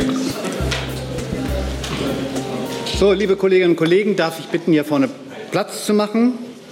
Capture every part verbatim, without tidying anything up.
So, liebe Kolleginnen und Kollegen, darf ich bitten, hier vorne Platz zu machen?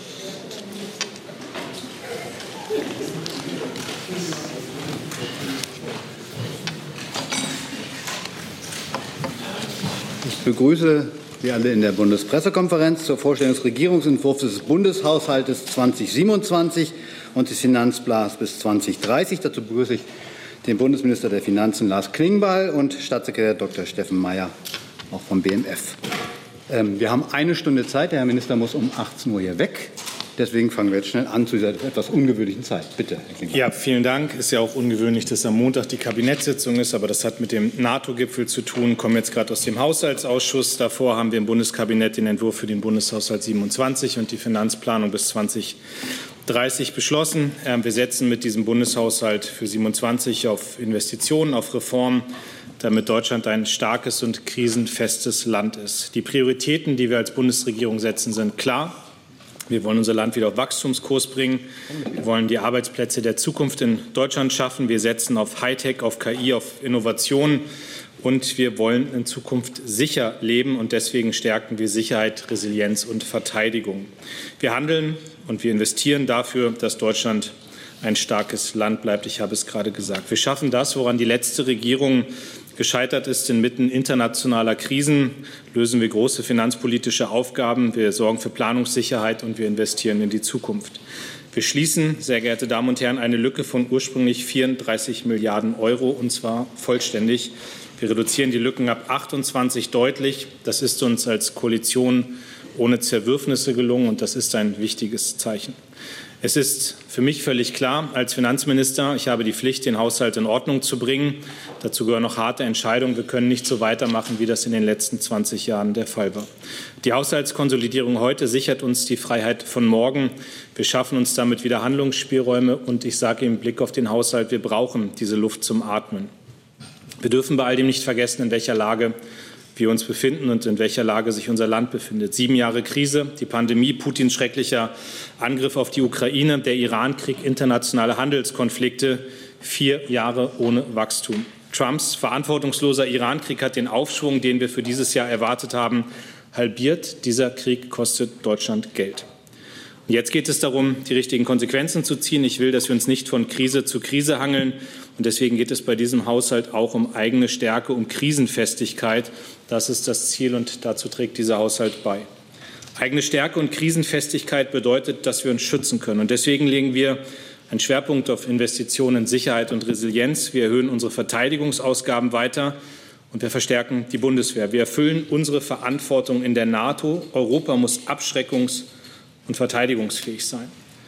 Ich begrüße Sie alle in der Bundespressekonferenz zur Vorstellung des Regierungsentwurfs des Bundeshaushaltes zweitausendsiebenundzwanzig und des Finanzplans bis zweitausenddreißig. Dazu begrüße ich den Bundesminister der Finanzen Lars Klingbeil und Staatssekretär Doktor Steffen Mayer, auch vom B M F. Ähm, wir haben eine Stunde Zeit. Der Herr Minister muss um achtzehn Uhr hier weg. Deswegen fangen wir jetzt schnell an zu dieser etwas ungewöhnlichen Zeit. Bitte, Herr Klingbeil. Ja, vielen Dank. Es ist ja auch ungewöhnlich, dass am Montag die Kabinettssitzung ist, aber das hat mit dem NATO-Gipfel zu tun. Wir kommen jetzt gerade aus dem Haushaltsausschuss. Davor haben wir im Bundeskabinett den Entwurf für den Bundeshaushalt siebenundzwanzig und die Finanzplanung bis zweitausenddreißig beschlossen. Wir setzen mit diesem Bundeshaushalt für siebenundzwanzig auf Investitionen, auf Reformen, damit Deutschland ein starkes und krisenfestes Land ist. Die Prioritäten, die wir als Bundesregierung setzen, sind klar. Wir wollen unser Land wieder auf Wachstumskurs bringen. Wir wollen die Arbeitsplätze der Zukunft in Deutschland schaffen. Wir setzen auf Hightech, auf K I, auf Innovation. Und wir wollen in Zukunft sicher leben. Und deswegen stärken wir Sicherheit, Resilienz und Verteidigung. Wir handeln und wir investieren dafür, dass Deutschland ein starkes Land bleibt. Ich habe es gerade gesagt. Wir schaffen das, woran die letzte Regierung gescheitert ist. Inmitten internationaler Krisen lösen wir große finanzpolitische Aufgaben. Wir sorgen für Planungssicherheit und wir investieren in die Zukunft. Wir schließen, sehr geehrte Damen und Herren, eine Lücke von ursprünglich vierunddreißig Milliarden Euro, und zwar vollständig. Wir reduzieren die Lücken ab achtundzwanzig deutlich. Das ist uns als Koalition ohne Zerwürfnisse gelungen, und das ist ein wichtiges Zeichen. Es ist für mich völlig klar, als Finanzminister, ich habe die Pflicht, den Haushalt in Ordnung zu bringen. Dazu gehören noch harte Entscheidungen. Wir können nicht so weitermachen, wie das in den letzten zwanzig Jahren der Fall war. Die Haushaltskonsolidierung heute sichert uns die Freiheit von morgen. Wir schaffen uns damit wieder Handlungsspielräume. Und ich sage im Blick auf den Haushalt, wir brauchen diese Luft zum Atmen. Wir dürfen bei all dem nicht vergessen, in welcher Lage wir uns befinden und in welcher Lage sich unser Land befindet. Sieben Jahre Krise, die Pandemie, Putins schrecklicher Angriff auf die Ukraine, der Irankrieg, internationale Handelskonflikte, vier Jahre ohne Wachstum. Trumps verantwortungsloser Irankrieg hat den Aufschwung, den wir für dieses Jahr erwartet haben, halbiert. Dieser Krieg kostet Deutschland Geld. Und jetzt geht es darum, die richtigen Konsequenzen zu ziehen. Ich will, dass wir uns nicht von Krise zu Krise hangeln. Und deswegen geht es bei diesem Haushalt auch um eigene Stärke, um Krisenfestigkeit. Das ist das Ziel, und dazu trägt dieser Haushalt bei. Eigene Stärke und Krisenfestigkeit bedeutet, dass wir uns schützen können. Und deswegen legen wir einen Schwerpunkt auf Investitionen in Sicherheit und Resilienz. Wir erhöhen unsere Verteidigungsausgaben weiter und wir verstärken die Bundeswehr. Wir erfüllen unsere Verantwortung in der NATO. Europa muss abschreckungs- und verteidigungsfähig sein.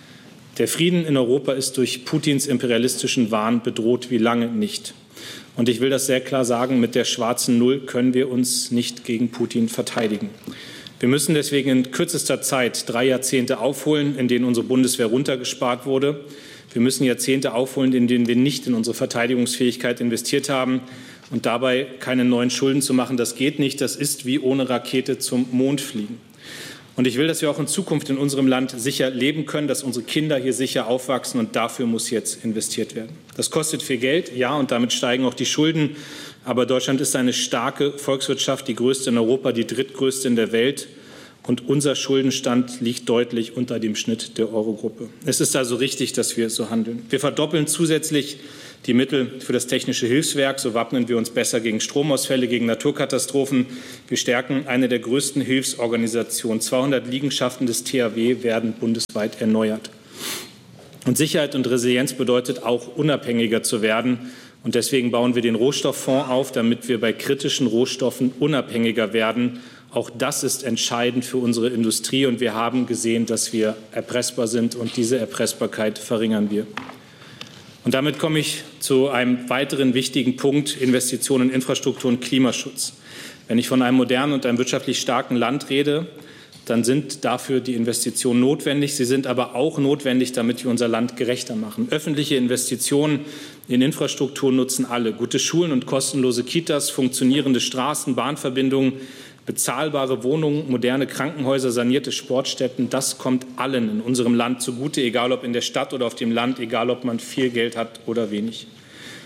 Der Frieden in Europa ist durch Putins imperialistischen Wahn bedroht wie lange nicht. Und ich will das sehr klar sagen, mit der schwarzen Null können wir uns nicht gegen Putin verteidigen. Wir müssen deswegen in kürzester Zeit drei Jahrzehnte aufholen, in denen unsere Bundeswehr runtergespart wurde. Wir müssen Jahrzehnte aufholen, in denen wir nicht in unsere Verteidigungsfähigkeit investiert haben. Und dabei keine neuen Schulden zu machen, das geht nicht. Das ist wie ohne Rakete zum Mond fliegen. Und ich will, dass wir auch in Zukunft in unserem Land sicher leben können, dass unsere Kinder hier sicher aufwachsen. Und dafür muss jetzt investiert werden. Das kostet viel Geld, ja, und damit steigen auch die Schulden. Aber Deutschland ist eine starke Volkswirtschaft, die größte in Europa, die drittgrößte in der Welt. Und unser Schuldenstand liegt deutlich unter dem Schnitt der Eurogruppe. Es ist also richtig, dass wir so handeln. Wir verdoppeln zusätzlich die Mittel für das Technische Hilfswerk. So wappnen wir uns besser gegen Stromausfälle, gegen Naturkatastrophen. Wir stärken eine der größten Hilfsorganisationen. zweihundert Liegenschaften des T H W werden bundesweit erneuert. Und Sicherheit und Resilienz bedeutet auch, unabhängiger zu werden. Und deswegen bauen wir den Rohstofffonds auf, damit wir bei kritischen Rohstoffen unabhängiger werden. Auch das ist entscheidend für unsere Industrie. Und wir haben gesehen, dass wir erpressbar sind. Und diese Erpressbarkeit verringern wir. Und damit komme ich zu einem weiteren wichtigen Punkt: Investitionen in Infrastruktur und Klimaschutz. Wenn ich von einem modernen und einem wirtschaftlich starken Land rede, dann sind dafür die Investitionen notwendig. Sie sind aber auch notwendig, damit wir unser Land gerechter machen. Öffentliche Investitionen in Infrastruktur nutzen alle. Gute Schulen und kostenlose Kitas, funktionierende Straßen, Bahnverbindungen, bezahlbare Wohnungen, moderne Krankenhäuser, sanierte Sportstätten, das kommt allen in unserem Land zugute, egal ob in der Stadt oder auf dem Land, egal ob man viel Geld hat oder wenig.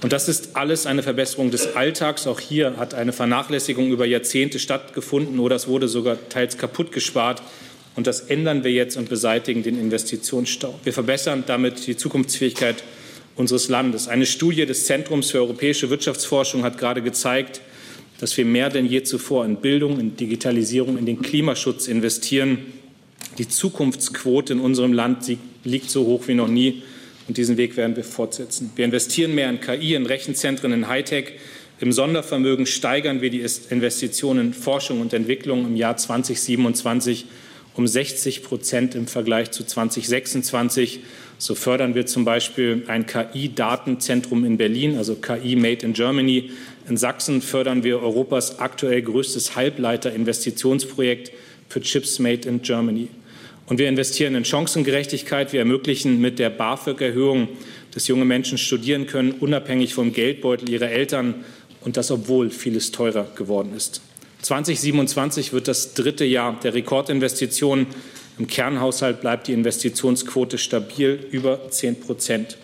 Und das ist alles eine Verbesserung des Alltags. Auch hier hat eine Vernachlässigung über Jahrzehnte stattgefunden oder es wurde sogar teils kaputt gespart. Und das ändern wir jetzt und beseitigen den Investitionsstau. Wir verbessern damit die Zukunftsfähigkeit unseres Landes. Eine Studie des Zentrums für europäische Wirtschaftsforschung hat gerade gezeigt, dass wir mehr denn je zuvor in Bildung, in Digitalisierung, in den Klimaschutz investieren. Die Zukunftsquote in unserem Land liegt so hoch wie noch nie. Und diesen Weg werden wir fortsetzen. Wir investieren mehr in K I, in Rechenzentren, in Hightech. Im Sondervermögen steigern wir die Investitionen in Forschung und Entwicklung im Jahr zweitausendsiebenundzwanzig um sechzig Prozent im Vergleich zu zweitausendsechsundzwanzig. So fördern wir zum Beispiel ein K I-Datenzentrum in Berlin, also K I Made in Germany. In Sachsen fördern wir Europas aktuell größtes Halbleiter-Investitionsprojekt für Chips Made in Germany. Und wir investieren in Chancengerechtigkeit. Wir ermöglichen mit der BAföG-Erhöhung, dass junge Menschen studieren können, unabhängig vom Geldbeutel ihrer Eltern, und das, obwohl vieles teurer geworden ist. zweitausendsiebenundzwanzig wird das dritte Jahr der Rekordinvestitionen. Im Kernhaushalt bleibt die Investitionsquote stabil über zehn Prozent.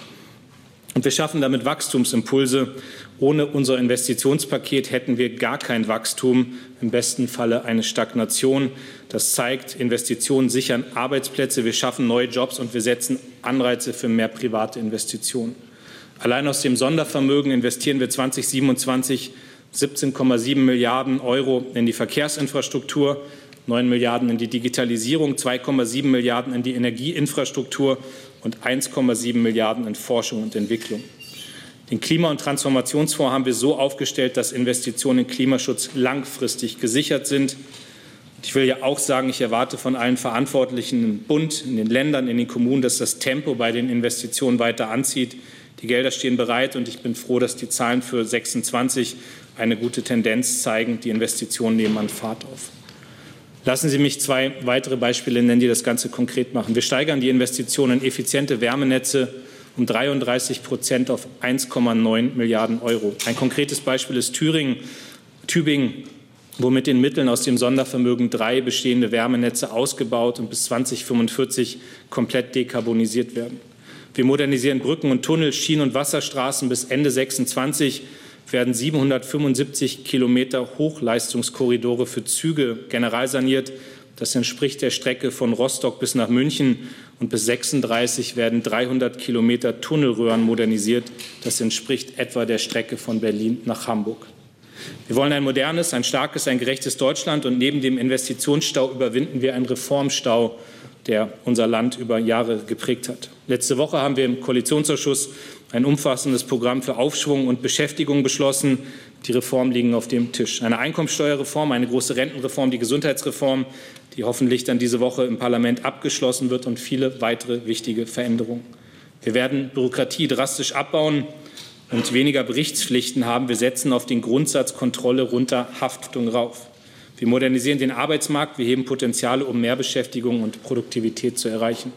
Und wir schaffen damit Wachstumsimpulse. Ohne unser Investitionspaket hätten wir gar kein Wachstum, im besten Falle eine Stagnation. Das zeigt, Investitionen sichern Arbeitsplätze, wir schaffen neue Jobs und wir setzen Anreize für mehr private Investitionen. Allein aus dem Sondervermögen investieren wir zweitausendsiebenundzwanzig siebzehn Komma sieben Milliarden Euro in die Verkehrsinfrastruktur, neun Milliarden in die Digitalisierung, zwei Komma sieben Milliarden in die Energieinfrastruktur und eins Komma sieben Milliarden in Forschung und Entwicklung. Den Klima- und Transformationsfonds haben wir so aufgestellt, dass Investitionen in Klimaschutz langfristig gesichert sind. Ich will ja auch sagen, ich erwarte von allen Verantwortlichen im Bund, in den Ländern, in den Kommunen, dass das Tempo bei den Investitionen weiter anzieht. Die Gelder stehen bereit und ich bin froh, dass die Zahlen für sechsundzwanzig eine gute Tendenz zeigen. Die Investitionen nehmen an Fahrt auf. Lassen Sie mich zwei weitere Beispiele nennen, die das Ganze konkret machen. Wir steigern die Investitionen in effiziente Wärmenetze um dreiunddreißig Prozent auf eins Komma neun Milliarden Euro. Ein konkretes Beispiel ist Thüringen, Tübingen, wo mit den Mitteln aus dem Sondervermögen drei bestehende Wärmenetze ausgebaut und bis zweitausendfünfundvierzig komplett dekarbonisiert werden. Wir modernisieren Brücken und Tunnel, Schienen- und Wasserstraßen. Bis Ende sechsundzwanzig werden siebenhundertfünfundsiebzig Kilometer Hochleistungskorridore für Züge generalsaniert. Das entspricht der Strecke von Rostock bis nach München. Und bis sechsunddreißig werden dreihundert Kilometer Tunnelröhren modernisiert. Das entspricht etwa der Strecke von Berlin nach Hamburg. Wir wollen ein modernes, ein starkes, ein gerechtes Deutschland. Und neben dem Investitionsstau überwinden wir einen Reformstau, der unser Land über Jahre geprägt hat. Letzte Woche haben wir im Koalitionsausschuss ein umfassendes Programm für Aufschwung und Beschäftigung beschlossen. Die Reformen liegen auf dem Tisch. Eine Einkommensteuerreform, eine große Rentenreform, die Gesundheitsreform, die hoffentlich dann diese Woche im Parlament abgeschlossen wird, und viele weitere wichtige Veränderungen. Wir werden Bürokratie drastisch abbauen und weniger Berichtspflichten haben. Wir setzen auf den Grundsatz Kontrolle runter, Haftung rauf. Wir modernisieren den Arbeitsmarkt, wir heben Potenziale, um mehr Beschäftigung und Produktivität zu erreichen.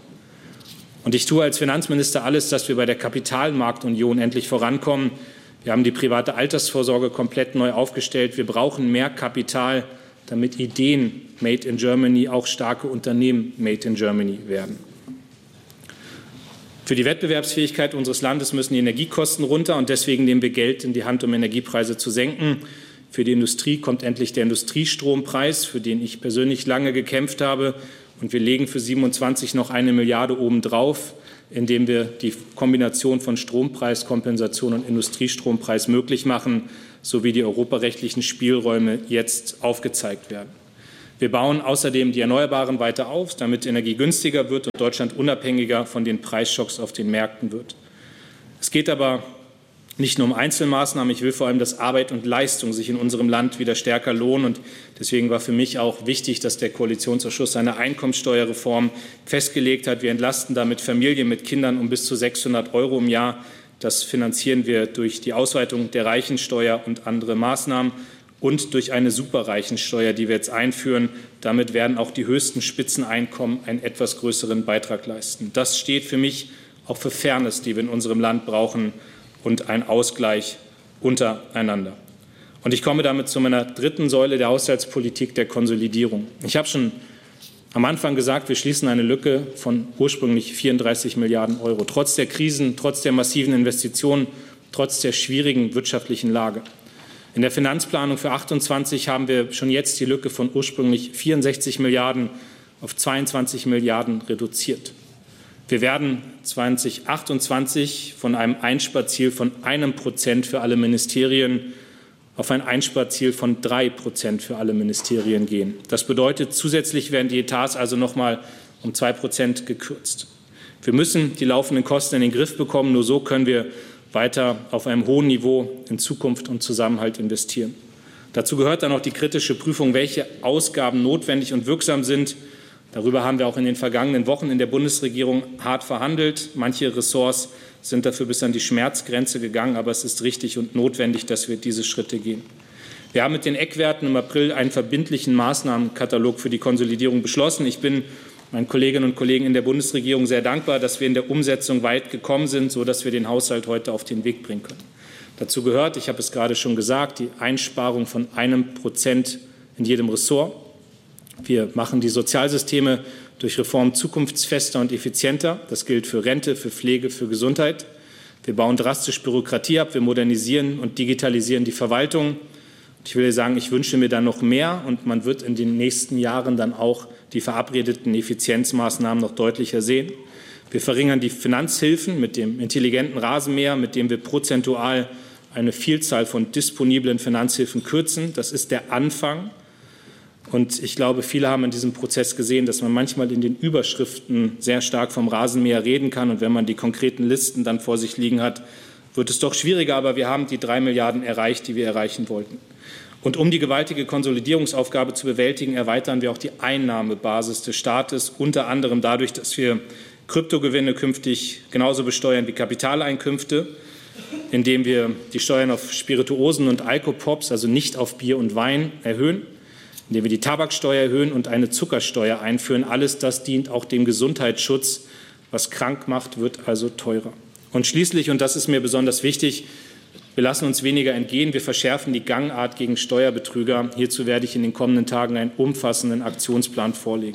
Und ich tue als Finanzminister alles, dass wir bei der Kapitalmarktunion endlich vorankommen. Wir haben die private Altersvorsorge komplett neu aufgestellt. Wir brauchen mehr Kapital, damit Ideen Made in Germany auch starke Unternehmen Made in Germany werden. Für die Wettbewerbsfähigkeit unseres Landes müssen die Energiekosten runter, und deswegen nehmen wir Geld in die Hand, um Energiepreise zu senken. Für die Industrie kommt endlich der Industriestrompreis, für den ich persönlich lange gekämpft habe. Und wir legen für siebenundzwanzig noch eine Milliarde obendrauf, indem wir die Kombination von Strompreiskompensation und Industriestrompreis möglich machen, sowie die europarechtlichen Spielräume jetzt aufgezeigt werden. Wir bauen außerdem die Erneuerbaren weiter auf, damit Energie günstiger wird und Deutschland unabhängiger von den Preisschocks auf den Märkten wird. Es geht aber nicht nur um Einzelmaßnahmen. Ich will vor allem, dass Arbeit und Leistung sich in unserem Land wieder stärker lohnen. Und deswegen war für mich auch wichtig, dass der Koalitionsausschuss eine Einkommensteuerreform festgelegt hat. Wir entlasten damit Familien mit Kindern um bis zu sechshundert Euro im Jahr. Das finanzieren wir durch die Ausweitung der Reichensteuer und andere Maßnahmen und durch eine Superreichensteuer, die wir jetzt einführen. Damit werden auch die höchsten Spitzeneinkommen einen etwas größeren Beitrag leisten. Das steht für mich auch für Fairness, die wir in unserem Land brauchen, und ein Ausgleich untereinander. Und ich komme damit zu meiner dritten Säule der Haushaltspolitik, der Konsolidierung. Ich habe schon am Anfang gesagt, wir schließen eine Lücke von ursprünglich vierunddreißig Milliarden Euro. Trotz der Krisen, trotz der massiven Investitionen trotz der schwierigen wirtschaftlichen Lage. In der Finanzplanung für achtundzwanzig haben wir schon jetzt die Lücke von ursprünglich vierundsechzig Milliarden auf zweiundzwanzig Milliarden reduziert. Wir werden zweitausendachtundzwanzig von einem Einsparziel von einem Prozent für alle Ministerien auf ein Einsparziel von drei Prozent für alle Ministerien gehen. Das bedeutet, zusätzlich werden die Etats also noch mal um zwei Prozent gekürzt. Wir müssen die laufenden Kosten in den Griff bekommen. Nur so können wir weiter auf einem hohen Niveau in Zukunft und Zusammenhalt investieren. Dazu gehört dann auch die kritische Prüfung, welche Ausgaben notwendig und wirksam sind. Darüber haben wir auch in den vergangenen Wochen in der Bundesregierung hart verhandelt. Manche Ressorts sind dafür bis an die Schmerzgrenze gegangen, aber es ist richtig und notwendig, dass wir diese Schritte gehen. Wir haben mit den Eckwerten im April einen verbindlichen Maßnahmenkatalog für die Konsolidierung beschlossen. Ich bin meinen Kolleginnen und Kollegen in der Bundesregierung sehr dankbar, dass wir in der Umsetzung weit gekommen sind, sodass wir den Haushalt heute auf den Weg bringen können. Dazu gehört, ich habe es gerade schon gesagt, die Einsparung von einem Prozent in jedem Ressort. Wir machen die Sozialsysteme durch Reformen zukunftsfester und effizienter. Das gilt für Rente, für Pflege, für Gesundheit. Wir bauen drastisch Bürokratie ab, wir modernisieren und digitalisieren die Verwaltung. Ich will sagen, ich wünsche mir da noch mehr, und man wird in den nächsten Jahren dann auch die verabredeten Effizienzmaßnahmen noch deutlicher sehen. Wir verringern die Finanzhilfen mit dem intelligenten Rasenmäher, mit dem wir prozentual eine Vielzahl von disponiblen Finanzhilfen kürzen. Das ist der Anfang. Und ich glaube, viele haben in diesem Prozess gesehen, dass man manchmal in den Überschriften sehr stark vom Rasenmäher reden kann. Und wenn man die konkreten Listen dann vor sich liegen hat, wird es doch schwieriger. Aber wir haben die drei Milliarden erreicht, die wir erreichen wollten. Und um die gewaltige Konsolidierungsaufgabe zu bewältigen, erweitern wir auch die Einnahmebasis des Staates, unter anderem dadurch, dass wir Kryptogewinne künftig genauso besteuern wie Kapitaleinkünfte, indem wir die Steuern auf Spirituosen und Alkopops, also nicht auf Bier und Wein, erhöhen, indem wir die Tabaksteuer erhöhen und eine Zuckersteuer einführen. Alles das dient auch dem Gesundheitsschutz. Was krank macht, wird also teurer. Und schließlich, und das ist mir besonders wichtig, wir lassen uns weniger entgehen. Wir verschärfen die Gangart gegen Steuerbetrüger. Hierzu werde ich in den kommenden Tagen einen umfassenden Aktionsplan vorlegen.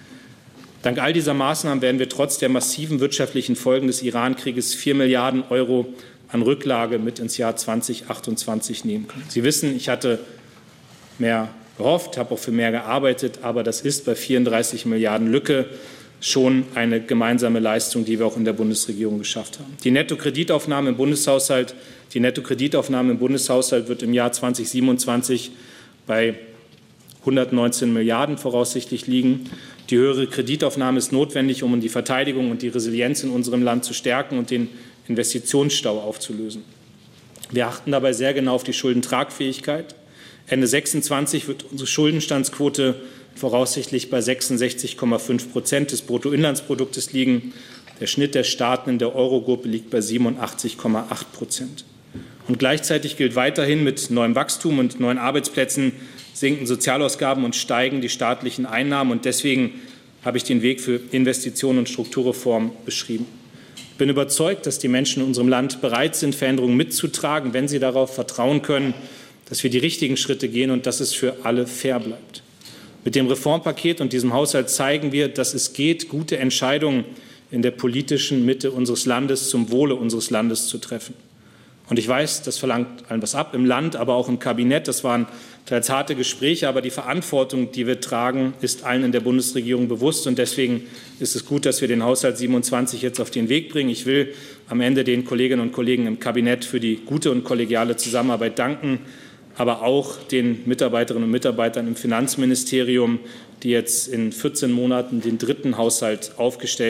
Dank all dieser Maßnahmen werden wir trotz der massiven wirtschaftlichen Folgen des Iran-Krieges vier Milliarden Euro an Rücklage mit ins Jahr zweitausendachtundzwanzig nehmen können. Sie wissen, ich hatte mehr gehofft, habe auch für mehr gearbeitet, aber das ist bei vierunddreißig Milliarden Lücke schon eine gemeinsame Leistung, die wir auch in der Bundesregierung geschafft haben. Die Nettokreditaufnahme im Bundeshaushalt, die Nettokreditaufnahme im Bundeshaushalt wird im Jahr zweitausendsiebenundzwanzig bei hundertneunzehn Milliarden voraussichtlich liegen. Die höhere Kreditaufnahme ist notwendig, um die Verteidigung und die Resilienz in unserem Land zu stärken und den Investitionsstau aufzulösen. Wir achten dabei sehr genau auf die Schuldentragfähigkeit. Ende sechsundzwanzig wird unsere Schuldenstandsquote voraussichtlich bei sechsundsechzig Komma fünf Prozent des Bruttoinlandsproduktes liegen. Der Schnitt der Staaten in der Eurogruppe liegt bei siebenundachtzig Komma acht Prozent. Und gleichzeitig gilt weiterhin, mit neuem Wachstum und neuen Arbeitsplätzen sinken Sozialausgaben und steigen die staatlichen Einnahmen. Und deswegen habe ich den Weg für Investitionen und Strukturreform beschrieben. Ich bin überzeugt, dass die Menschen in unserem Land bereit sind, Veränderungen mitzutragen, wenn sie darauf vertrauen können, dass wir die richtigen Schritte gehen und dass es für alle fair bleibt. Mit dem Reformpaket und diesem Haushalt zeigen wir, dass es geht, gute Entscheidungen in der politischen Mitte unseres Landes zum Wohle unseres Landes zu treffen. Und ich weiß, das verlangt allen was ab, im Land, aber auch im Kabinett. Das waren teils harte Gespräche, aber die Verantwortung, die wir tragen, ist allen in der Bundesregierung bewusst. Und deswegen ist es gut, dass wir den Haushalt siebenundzwanzig jetzt auf den Weg bringen. Ich will am Ende den Kolleginnen und Kollegen im Kabinett für die gute und kollegiale Zusammenarbeit danken, aber auch den Mitarbeiterinnen und Mitarbeitern im Finanzministerium, die jetzt in vierzehn Monaten den dritten Haushalt aufgestellt haben.